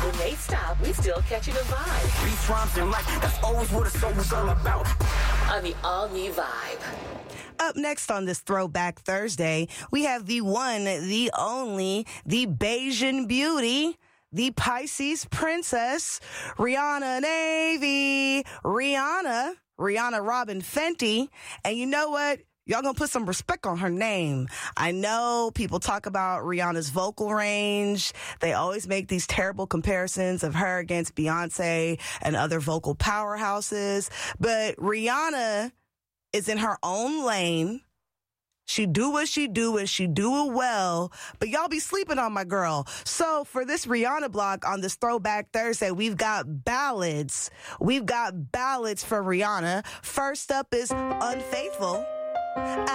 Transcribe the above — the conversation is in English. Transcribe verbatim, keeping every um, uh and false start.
When they stop, we still catching a vibe. Beats, rhymes, and life, that's always what a soul was all about. On the all-new Vibe. Up next on this Throwback Thursday, we have the one, the only, the Bayesian beauty, the Pisces princess, Rihanna Navy, Rihanna, Rihanna Robin Fenty. And you know what? Y'all gonna put some respect on her name. I know people talk about Rihanna's vocal range. They always make these terrible comparisons of her against Beyonce and other vocal powerhouses. But Rihanna is in her own lane. She do what she do and she do it well, but y'all be sleeping on my girl. So for this Rihanna block on this Throwback Thursday, we've got ballads. We've got ballads for Rihanna. First up is Unfaithful.